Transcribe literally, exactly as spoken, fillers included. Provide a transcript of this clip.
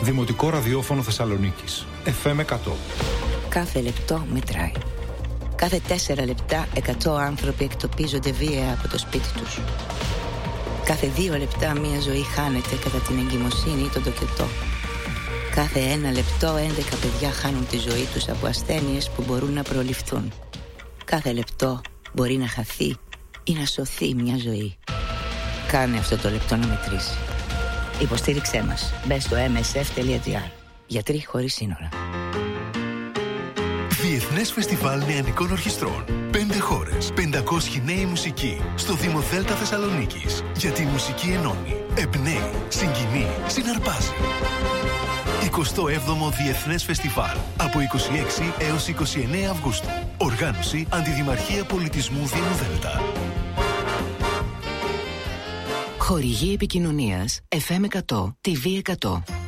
Δημοτικό Ραδιόφωνο Θεσσαλονίκης. εφ εμ εκατό. Κάθε λεπτό μετράει. Κάθε τέσσερα λεπτά εκατό άνθρωποι εκτοπίζονται βία από το σπίτι τους. Κάθε δύο λεπτά μία ζωή χάνεται κατά την εγκυμοσύνη ή τον τοκετό. Κάθε ένα λεπτό έντεκα παιδιά χάνουν τη ζωή τους από ασθένειες που μπορούν να προληφθούν. Κάθε λεπτό μπορεί να χαθεί ή να σωθεί μια ζωή. Κάνε αυτό το λεπτό να μετρήσει. Υποστήριξέ μας. Μπες στο εμ ες εφ τελεία τζι άρ. Γιατροί χωρίς σύνορα. Διεθνές Φεστιβάλ Νεανικών Ορχιστρών. Πέντε χώρες, πεντακόσιοι νέοι μουσικοί στο Δήμο Δέλτα Θεσσαλονίκης. Γιατί η μουσική ενώνει, εμπνέει, συγκινεί, συναρπάζει. εικοστό έβδομο Διεθνές Φεστιβάλ από είκοσι έξι έως είκοσι εννέα Αυγούστου. Οργάνωση Αντιδημαρχία Πολιτισμού Δήμου Δέλτα. Χορηγή επικοινωνίας εφ εμ εκατό, τι βι εκατό.